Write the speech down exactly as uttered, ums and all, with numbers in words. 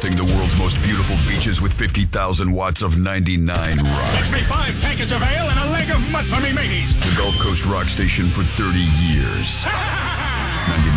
Broadcasting the world's most beautiful beaches with fifty thousand watts of ninety-nine rock. Fetch me five tankards of ale and a leg of mud for me mateys. The Gulf Coast rock station for thirty years. ninety-nine